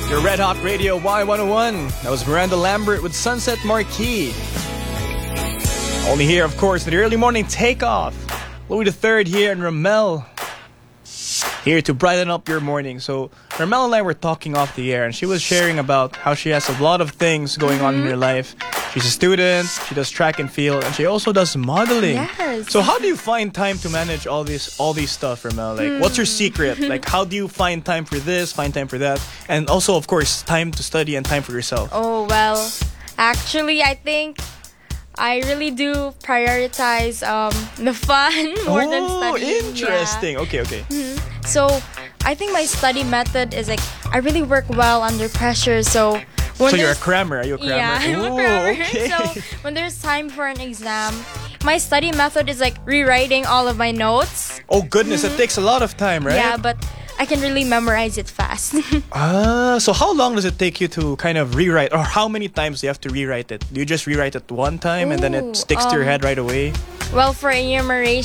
Your Red Hot Radio Y101. That was Miranda Lambert with Sunset Marquee. Only here, of course, the early morning takeoff. Louis III here and Ramel here to brighten up your morning. So Ramel and I were talking off the air, and she was sharing about how she has a lot of things going on in her life. She's a student, she does track and field, and she also does modeling. Yes. So how do you find time to manage all these stuff, Ramel? Like, what's your secret? Like, how do you find time for this, find time for that, and also, of course, time to study and time for yourself? Oh, well, actually, I think I really do prioritize the fun more than studying. Interesting. Yeah. Okay. So I think my study method is like I really work well under pressure. So when So you're a there's- crammer? Are you a crammer? Yeah, I'm a Ooh, crammer. okay. So when there's time for an exam, my study method is like rewriting all of my notes. Oh goodness, it takes a lot of time, right? Yeah, but I can really memorize it fast. So how long does it take you to kind of rewrite, or how many times do you have to rewrite it? Do you just rewrite it one time and then Ooh, it sticks to your head right away? Well, for enumeration,